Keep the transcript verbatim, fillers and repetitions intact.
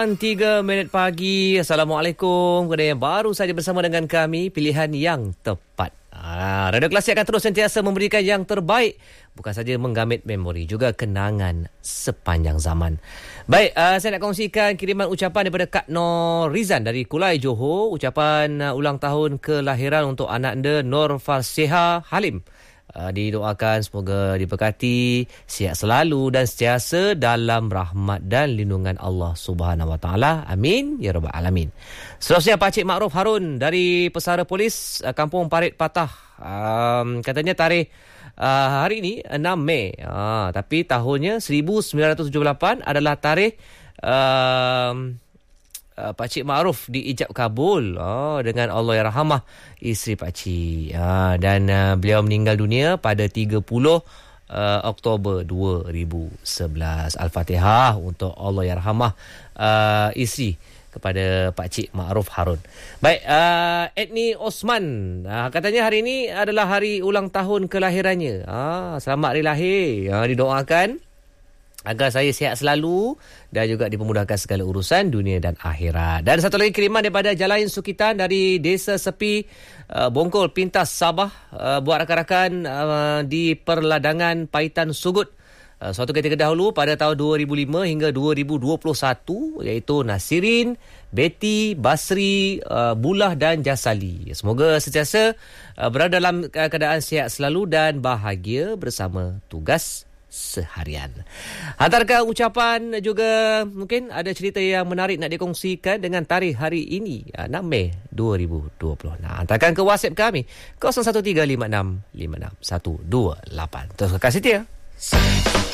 Tiga minit pagi. Assalamualaikum. Kepada yang baru saja bersama dengan kami, pilihan yang tepat. Ah, Radio Klasik akan terus sentiasa memberikan yang terbaik, bukan saja menggamit memori, juga kenangan sepanjang zaman. Baik, uh, saya nak kongsikan kiriman ucapan daripada Kak Nur Rizan dari Kulai, Johor. Ucapan uh, ulang tahun kelahiran untuk anak anda Nur Farsiha Halim. Uh, didoakan semoga diberkati, sihat selalu dan sentiasa dalam rahmat dan lindungan Allah Subhanahu Wa Taala. Amin ya rabbal alamin. Seterusnya Pakcik Ma'ruf Harun dari Pesara Polis uh, Kampung Parit Patah. Um, katanya tarikh uh, hari ini enam Mei. Uh, tapi tahunnya seribu sembilan ratus tujuh puluh lapan adalah tarikh uh, Uh, Pakcik Ma'ruf diijab kabul oh, dengan Allahyarhamah isteri Pakcik. Uh, dan uh, beliau meninggal dunia pada tiga puluh uh, Oktober dua ribu sebelas. Al-Fatihah untuk Allahyarhamah uh, isteri kepada Pakcik Ma'ruf Harun. Baik, uh, Edni Osman uh, katanya hari ini adalah hari ulang tahun kelahirannya. uh, Selamat hari lahir. uh, Didoakan agar saya sihat selalu dan juga dipermudahkan segala urusan dunia dan akhirat. Dan satu lagi kiriman daripada Jalain Sukitan dari Desa Sepi, uh, Bongkol, Pintas, Sabah, uh, buat rakan-rakan uh, di Perladangan Paitan Sugut. Uh, suatu ketika dahulu pada tahun dua ribu lima hingga dua ribu dua puluh satu, iaitu Nasirin, Betty, Basri, uh, Bulah dan Jasali. Semoga sentiasa uh, berada dalam keadaan sihat selalu dan bahagia bersama tugas seharian. Hantarkan ucapan, juga mungkin ada cerita yang menarik nak dikongsikan dengan tarikh hari ini, enam Mei dua ribu dua puluh. Nah, hantarkan ke WhatsApp kami kosong satu tiga lima enam lima enam satu dua lapan. Terus kasih setia.